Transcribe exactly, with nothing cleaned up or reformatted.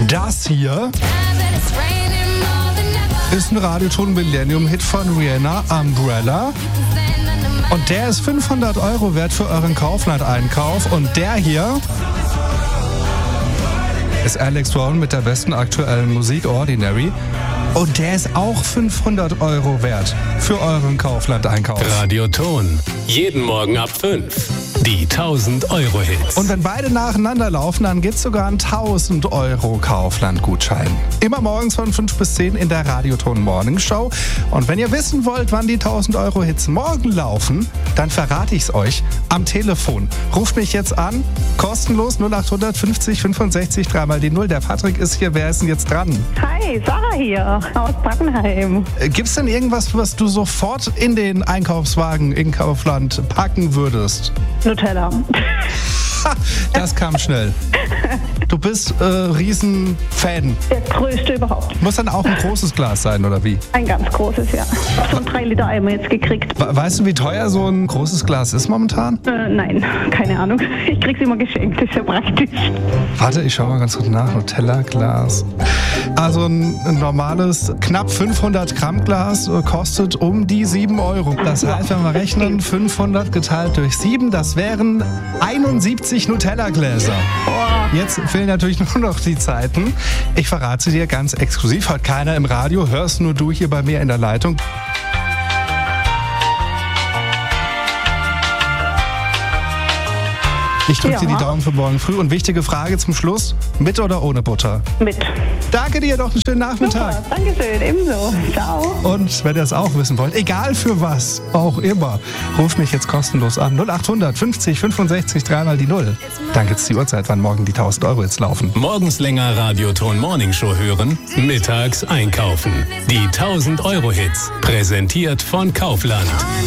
Das hier ist ein Radioton Millennium-Hit von Rihanna, Umbrella. Und der ist fünfhundert Euro wert für euren Kaufland-Einkauf. Und der hier ist Alex Brown mit der besten aktuellen Musik, Ordinary. Und der ist auch fünfhundert Euro wert für euren Kaufland-Einkauf. Radioton. Jeden Morgen ab fünf. Die tausend Euro Hits. Und wenn beide nacheinander laufen, dann gibt's sogar einen tausend Euro Kaufland-Gutschein. Immer morgens von fünf bis zehn in der Radioton Morning Show. Und wenn ihr wissen wollt, wann die tausend Euro Hits morgen laufen, dann verrate ich's euch am Telefon. Ruft mich jetzt an, kostenlos null acht fünfzig fünfundsechzig, dreimal die Null. Der Patrick ist hier, wer ist denn jetzt dran? Hi, Sarah hier aus Brackenheim. Äh, Gibt's denn irgendwas, was du sofort in den Einkaufswagen in Kaufland packen würdest? Nutella. Das kam schnell. Du bist äh, Riesenfan. Der größte überhaupt. Muss dann auch ein großes Glas sein, oder wie? Ein ganz großes, ja. So ein drei Liter Eimer jetzt gekriegt. We- Weißt du, wie teuer so ein großes Glas ist momentan? Äh, nein, keine Ahnung. Ich krieg's immer geschenkt, das ist ja praktisch. Warte, ich schau mal ganz kurz nach. Nutella-Glas. Also ein, ein normales, knapp fünfhundert Gramm Glas äh, kostet um die sieben Euro. Das heißt, wenn wir rechnen, fünfhundert geteilt durch sieben, das wären einundsiebzig Nutella-Gläser. Jetzt fehlen natürlich nur noch die Zeiten. Ich verrate sie dir ganz exklusiv. Hat keiner im Radio, hörst nur du hier bei mir in der Leitung. Ich drücke Ja. dir die Daumen für morgen früh. Und wichtige Frage zum Schluss, mit oder ohne Butter? Mit. Danke dir, doch einen schönen Nachmittag. Super, Dankeschön, ebenso. Ciao. Und wenn ihr es auch wissen wollt, egal für was, auch immer, ruft mich jetzt kostenlos an. null acht fünfzig fünfundsechzig, dreimal die Null. Dann gibt's die Uhrzeit, wann morgen die tausend Euro jetzt laufen. Morgens länger Radioton Morning Show hören, mittags einkaufen. Die tausend Euro Hits. Präsentiert von Kaufland.